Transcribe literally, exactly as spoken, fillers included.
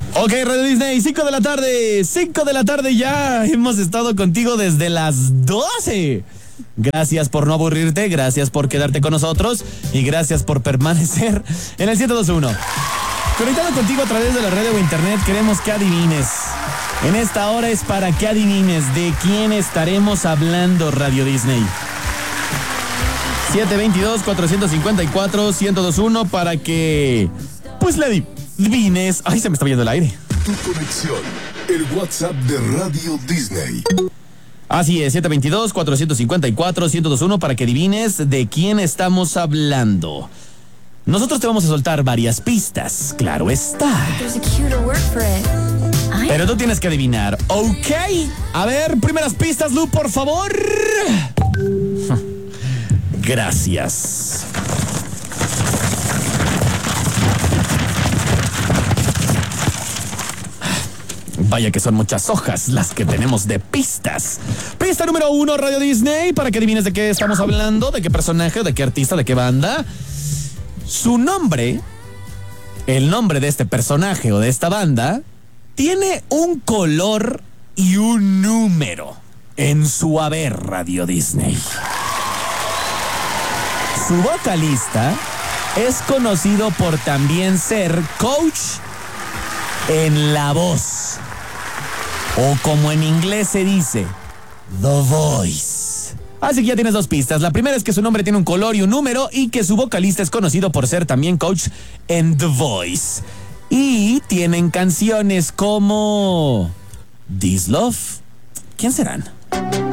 Ok, Radio Disney, cinco de la tarde, cinco de la tarde ya. Hemos estado contigo desde las doce. Gracias por no aburrirte, gracias por quedarte con nosotros y gracias por permanecer en el ciento dos punto uno. Conectado contigo a través de la radio o internet, queremos que adivines. En esta hora es para que adivines de quién estaremos hablando, Radio Disney. siete dos dos, cuatro cinco cuatro, uno cero dos uno para que, pues, le adivines. Ay, se me está yendo el aire. Tu conexión, el WhatsApp de Radio Disney. Así es, siete dos dos, cuatro cinco cuatro, uno cero dos uno para que adivines de quién estamos hablando. Nosotros te vamos a soltar varias pistas, claro está. Pero tú tienes que adivinar, ¿ok? A ver, primeras pistas, Lu, por favor. Gracias. Vaya que son muchas hojas las que tenemos de pistas. Pista número uno, Radio Disney, para que adivines de qué estamos hablando, de qué personaje, de qué artista, de qué banda. Su nombre, el nombre de este personaje o de esta banda, tiene un color y un número en su haber, Radio Disney. Su vocalista es conocido por también ser coach en la voz, o como en inglés se dice, The Voice. Así que ya tienes dos pistas. La primera es que su nombre tiene un color y un número y que su vocalista es conocido por ser también coach en The Voice. Y tienen canciones como This Love. ¿Quién serán?